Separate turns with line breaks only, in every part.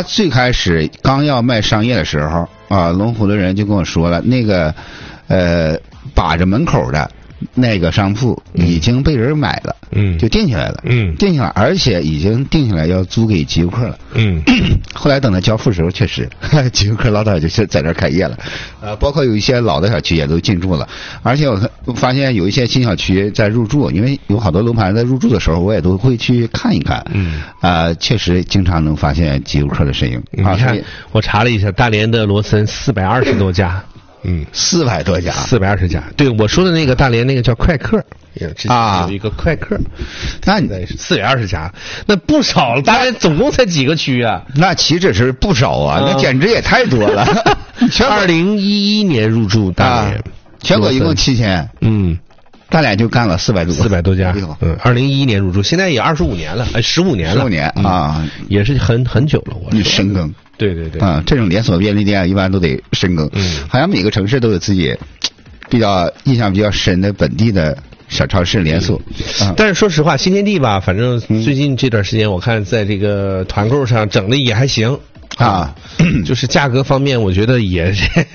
他最开始刚要卖商业的时候啊，龙湖的人就跟我说了，那个把着门口的那个商铺已经被人买了，就定下来了，定下来，而且已经定下来要租给极游客了，后来等他交付的时候，确实极游客老早就在这儿开业了，包括有一些老的小区也都进驻了，而且我发现有一些新小区在入驻，因为有好多楼盘在入驻的时候，我也都会去看一看，确实经常能发现极游客的身影。
你看，我查了一下，大连的罗森420多家。
400多家
，420家。对，我说的那个大连那个叫快客啊，有一个快客，
那你
420家，那不少了。大连总共才几个区啊？
那岂止是不少啊，那简直也太多了。
2011年入驻大连，
全国一共7000。大连就干了400
多家。2011年入驻，现在也25年了，15年了。
15年啊，
也是很久了。
你深耕。
对
这种连锁便利店一般都得深耕。好像每个城市都有自己印象比较深的本地的小超市连锁。
但是说实话，新天地吧，反正最近这段时间我看在这个团购上整的也还行啊，就是价格方面我觉得也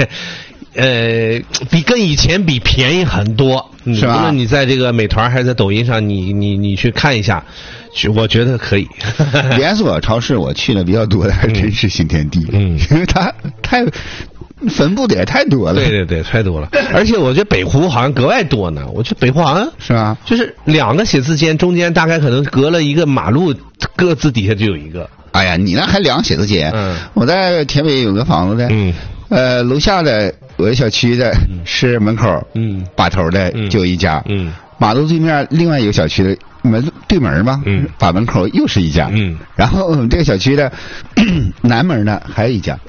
比跟以前比便宜很多，
是吧？
无论你在这个美团还是在抖音上，你去看一下，我觉得可以。
连锁超市我去的比较多的还真是新天地，因为它分布的也太多了。
对，太多了。而且我觉得北湖好像格外多呢。我觉得北湖好像
是吧，
就是2个写字间中间大概可能隔了一个马路，各自底下就有一个。
哎呀，你那还2个写字间？我在田北有个房子的，楼下的我的小区的是门口，把头的就有一家，马路对面另外一个小区的对门嘛，把门口又是一家，然后我们这个小区的南门呢还有一家，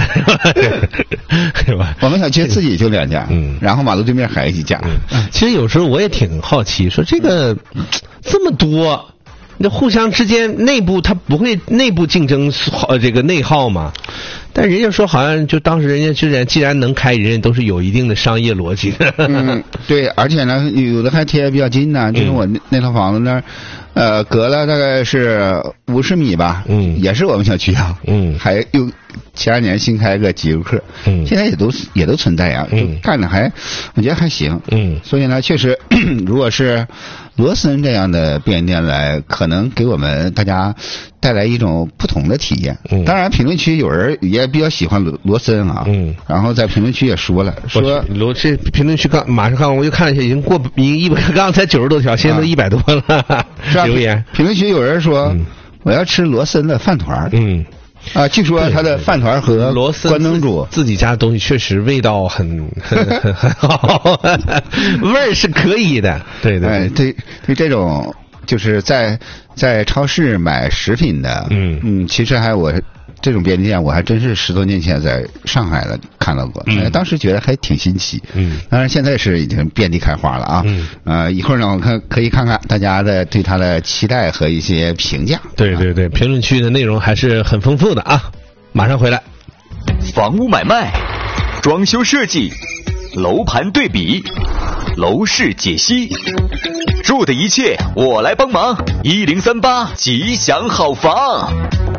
我们小区自己就2家，然后马路对面还有一家。
其实有时候我也挺好奇，说这个这么多，那互相之间内部它不会内部竞争这个内耗吗？但人家说好像就当时人家既然能开，人家都是有一定的商业逻辑的。
对，而且呢，有的还贴得比较近呢，就是我那套房子那儿，隔了大概是50米吧，也是我们小区啊，还有前2年新开个极游客，现在也都存在呀，干的我觉得还行，所以呢，确实，如果是罗森这样的便利店来，可能给我们大家带来一种不同的体验。当然，评论区有人也比较喜欢罗森啊，然后在评论区也说了，说
这评论区马上我就看了一下，已经过刚刚才90多条，现在都100多了。留言
评论区有人说，我要吃罗森的饭团。据说他的饭团和关东煮
自己家的东西确实味道很好，味儿是可以的。对，
这种就是在超市买食品的，其实我这种便利店我还真是10多年前在上海了看到过，当时觉得还挺新奇。当然现在是已经遍地开花了啊。一会儿呢，我可以看看大家对它的期待和一些评价。
对，评论区的内容还是很丰富的啊。马上回来。
房屋买卖、装修设计、楼盘对比、楼市解析，住的一切我来帮忙。1038吉祥好房。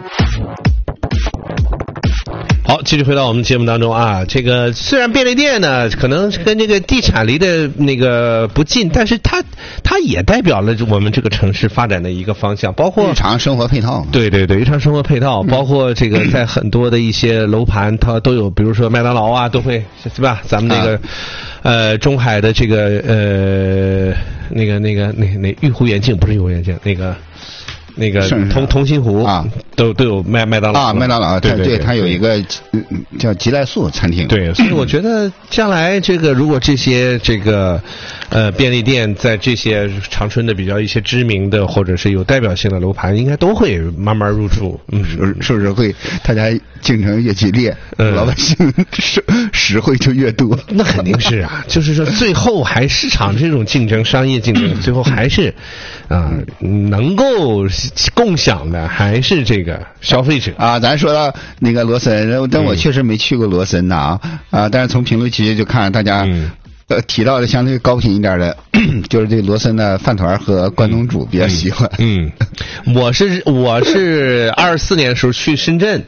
好，继续回到我们节目当中啊。这个虽然便利店呢，可能跟这个地产离的那个不近，但是它也代表了我们这个城市发展的一个方向，包括
日常生活配套。
对，日常生活配套，包括这个在很多的一些楼盘，它都有，比如说麦当劳啊，都会是吧？咱们那个中海的这个那玉湖远近不是玉湖远近那个同心湖啊，都有麦当劳
啊，麦当劳对，它有一个叫吉来素餐厅。
对，所以我觉得将来这个如果这些便利店在这些长春的比较一些知名的或者是有代表性的楼盘，应该都会慢慢入驻。
是不是会大家竞争越激烈，老百姓实惠就越多？
那肯定是啊，就是说最后还市场这种竞争、商业竞争，最后还是能够共享的还是这个消费者
啊。咱说到那个罗森，但我确实没去过罗森呐但是从评论区就看大家提到的相对高频一点的，就是这罗森的饭团和关东煮比较喜欢。
我是24年的时候去深圳